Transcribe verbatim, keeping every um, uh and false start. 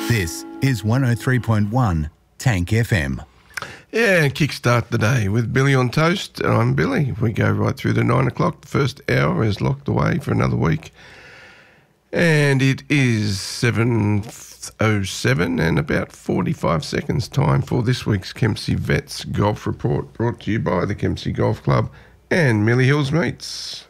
This is one oh three point one Tank F M. Yeah, and kickstart the day with Billy on Toast. And I'm Billy. We go right through to nine o'clock. The first hour is locked away for another week. And it is seven oh seven and about forty-five seconds time for this week's Kempsey Vets Golf Report, brought to you by the Kempsey Golf Club and Millie Hills Meats.